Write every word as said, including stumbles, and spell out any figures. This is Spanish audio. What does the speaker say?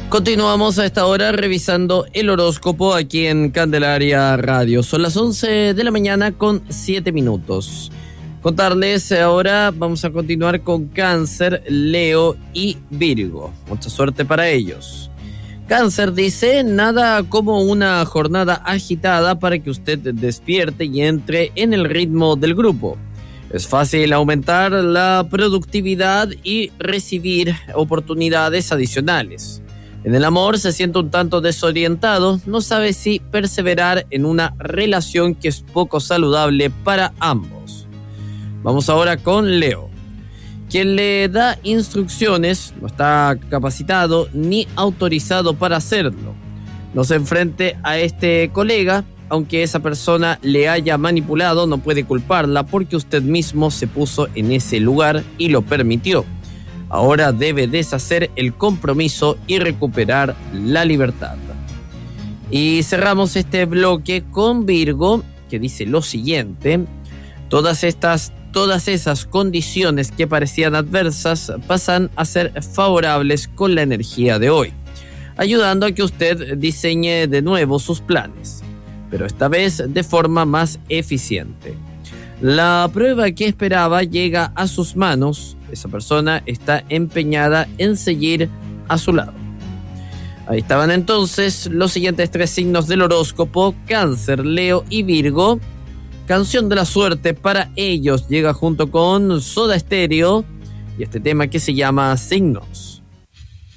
Continuamos a esta hora revisando el horóscopo aquí en Candelaria Radio. Son las once de la mañana con siete minutos. Contarles ahora, vamos a continuar con Cáncer, Leo y Virgo. Mucha suerte para ellos. Cáncer dice, nada como una jornada agitada para que usted despierte y entre en el ritmo del grupo. Es fácil aumentar la productividad y recibir oportunidades adicionales. En el amor se siente un tanto desorientado, no sabe si perseverar en una relación que es poco saludable para ambos. Vamos ahora con Leo. Quien le da instrucciones no está capacitado ni autorizado para hacerlo. No se enfrente a este colega, aunque esa persona le haya manipulado, no puede culparla porque usted mismo se puso en ese lugar y lo permitió. Ahora debe deshacer el compromiso y recuperar la libertad. Y cerramos este bloque con Virgo, que dice lo siguiente. Todas estas, todas esas condiciones que parecían adversas pasan a ser favorables con la energía de hoy, ayudando a que usted diseñe de nuevo sus planes, pero esta vez de forma más eficiente. La prueba que esperaba llega a sus manos. Esa persona está empeñada en seguir a su lado. Ahí estaban entonces los siguientes tres signos del horóscopo: Cáncer, Leo y Virgo. Canción de la suerte para ellos llega junto con Soda Stereo y este tema que se llama Signos.